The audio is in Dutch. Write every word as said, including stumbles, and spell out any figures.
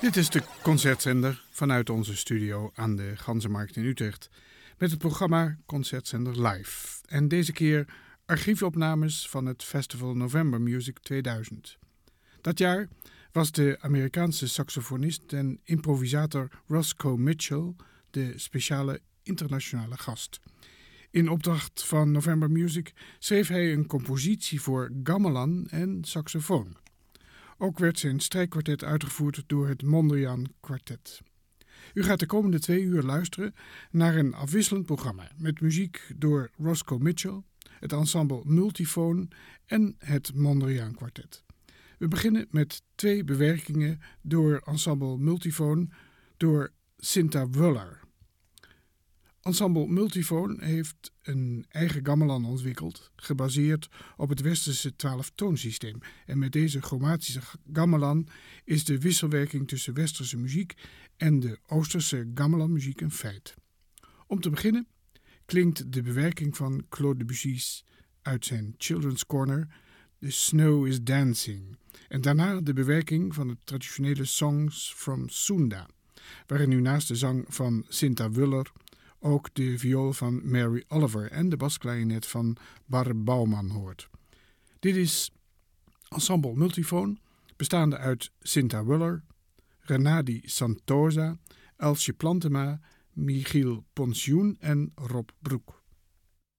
Dit is de concertzender vanuit onze studio aan de Ganzenmarkt in Utrecht met het programma Concertzender Live. En deze keer archiefopnames van het Festival November Music tweeduizend. Dat jaar was de Amerikaanse saxofonist en improvisator Roscoe Mitchell de speciale internationale gast. In opdracht van November Music schreef hij een compositie voor gamelan en saxofoon. Ook werd zijn strijkkwartet uitgevoerd door het Mondriaan Kwartet. U gaat de komende twee uur luisteren naar een afwisselend programma met muziek door Roscoe Mitchell, het ensemble Multifoon en het Mondriaan Kwartet. We beginnen met twee bewerkingen door ensemble Multifoon door Cinta Wuller. Ensemble Multifoon heeft een eigen gamelan ontwikkeld, gebaseerd op het westerse twaalftoonsysteem. En met deze chromatische gamelan is de wisselwerking tussen westerse muziek en de oosterse gamelanmuziek een feit. Om te beginnen klinkt de bewerking van Claude Debussy's uit zijn Children's Corner, The Snow is Dancing. En daarna de bewerking van het traditionele Songs from Sunda, waarin u naast de zang van Cinta Wuller ook de viool van Mary Oliver en de basklarinet van Barre Bouwman hoort. Dit is ensemble Multifoon, bestaande uit Cinta Wuller, Renadi Santosa, Elsje Plantema, Michiel Ponsjoen en Rob Broek.